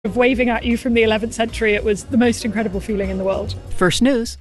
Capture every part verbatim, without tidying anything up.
of waving at you from the eleventh century. It was the most incredible feeling in the world. First News.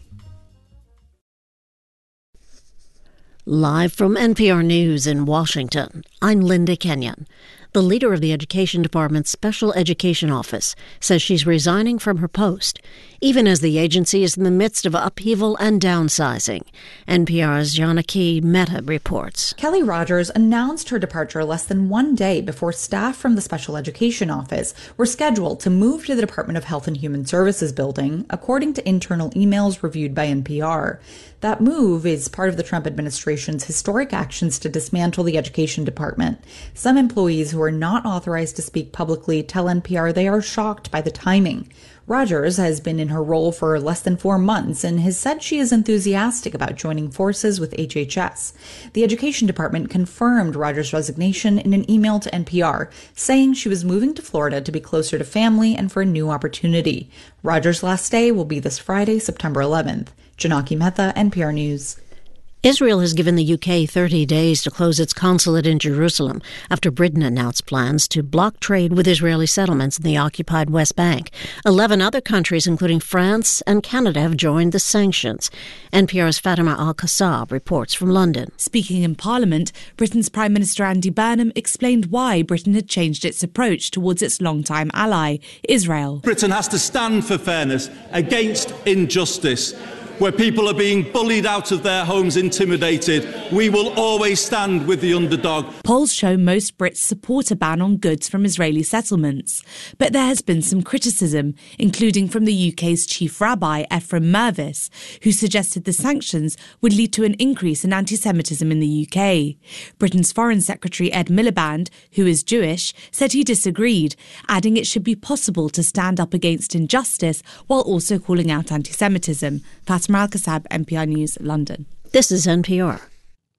Live from N P R News in Washington, I'm Linda Kenyon. The leader of the Education Department's Special Education Office says she's resigning from her post, even as the agency is in the midst of upheaval and downsizing. N P R's Janaki Mehta reports. Kelly Rogers announced her departure less than one day before staff from the Special Education Office were scheduled to move to the Department of Health and Human Services building, according to internal emails reviewed by N P R. That move is part of the Trump administration's historic actions to dismantle the Education Department. Some employees who are not authorized to speak publicly tell N P R they are shocked by the timing. Rogers has been in her role for less than four months and has said she is enthusiastic about joining forces with H H S. The Education Department confirmed Rogers' resignation in an email to N P R, saying she was moving to Florida to be closer to family and for a new opportunity. Rogers' last day will be this Friday, September eleventh. Janaki Mehta, N P R News. Israel has given the U K thirty days to close its consulate in Jerusalem after Britain announced plans to block trade with Israeli settlements in the occupied West Bank. Eleven other countries, including France and Canada, have joined the sanctions. N P R's Fatima Al-Qassab reports from London. Speaking in Parliament, Britain's Prime Minister Andy Burnham explained why Britain had changed its approach towards its longtime ally, Israel. Britain has to stand for fairness against injustice. Where people are being bullied out of their homes, intimidated, we will always stand with the underdog. Polls show most Brits support a ban on goods from Israeli settlements. But there has been some criticism, including from the U K's chief rabbi, Ephraim Mervis, who suggested the sanctions would lead to an increase in anti-Semitism in the U K. Britain's Foreign Secretary Ed Miliband, who is Jewish, said he disagreed, adding it should be possible to stand up against injustice while also calling out anti-Semitism. Fatima Al-Qassab, N P R News, London. This is N P R.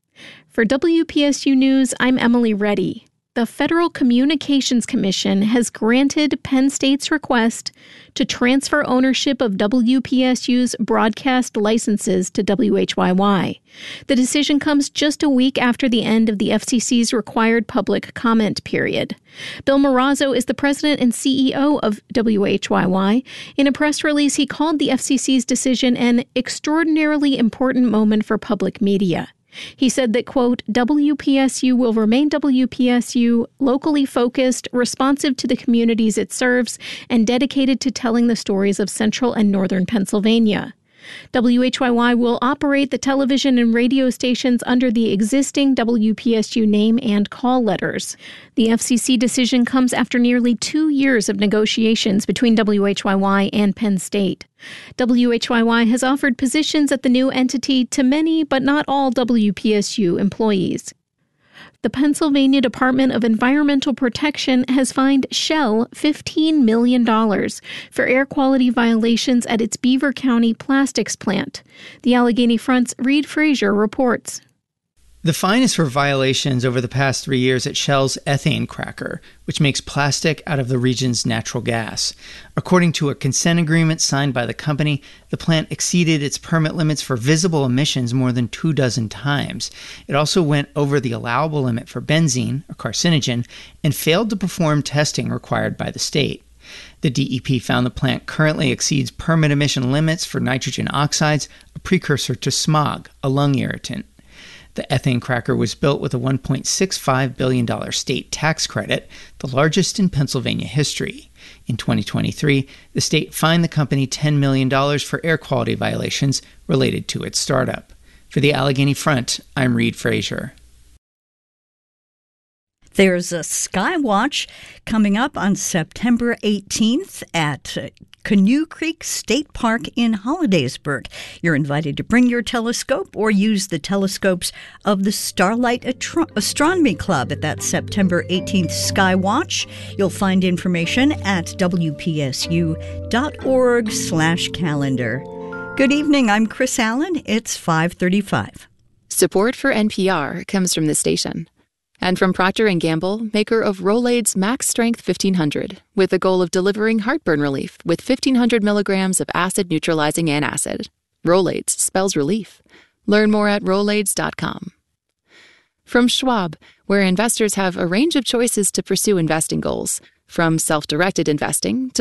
For W P S U News, I'm Emily Reddy. The Federal Communications Commission has granted Penn State's request to transfer ownership of W P S U's broadcast licenses to W H Y Y. The decision comes just a week after the end of the F C C's required public comment period. Bill Marazzo is the president and C E O of W H Y Y. In a press release, he called the F C C's decision an extraordinarily important moment for public media. He said that, quote, W P S U will remain W P S U, locally focused, responsive to the communities it serves, and dedicated to telling the stories of central and northern Pennsylvania. W H Y Y will operate the television and radio stations under the existing W P S U name and call letters. The F C C decision comes after nearly two years of negotiations between W H Y Y and Penn State. W H Y Y has offered positions at the new entity to many, but not all W P S U employees. The Pennsylvania Department of Environmental Protection has fined Shell fifteen million dollars for air quality violations at its Beaver County plastics plant. The Allegheny Front's Reed Frazier reports. The fine is for violations over the past three years at Shell's ethane cracker, which makes plastic out of the region's natural gas. According to a consent agreement signed by the company, the plant exceeded its permit limits for visible emissions more than two dozen times. It also went over the allowable limit for benzene, a carcinogen, and failed to perform testing required by the state. The D E P found the plant currently exceeds permit emission limits for nitrogen oxides, a precursor to smog, a lung irritant. The ethane cracker was built with a one point six five billion dollars state tax credit, the largest in Pennsylvania history. In twenty twenty-three, the state fined the company ten million dollars for air quality violations related to its startup. For the Allegheny Front, I'm Reed Frazier. There's a Skywatch coming up on September eighteenth at Canoe Creek State Park in Hollidaysburg. You're invited to bring your telescope or use the telescopes of the Starlight Atro- Astronomy Club at that September eighteenth Skywatch. You'll find information at wpsu.org slash calendar. Good evening, I'm Chris Allen. It's five thirty-five. Support for N P R comes from the station. And from Procter and Gamble, maker of Rolaids Max Strength fifteen hundred, with the goal of delivering heartburn relief with fifteen hundred milligrams of acid-neutralizing antacid. Rolaids spells relief. Learn more at rolaids dot com. From Schwab, where investors have a range of choices to pursue investing goals. From self-directed investing to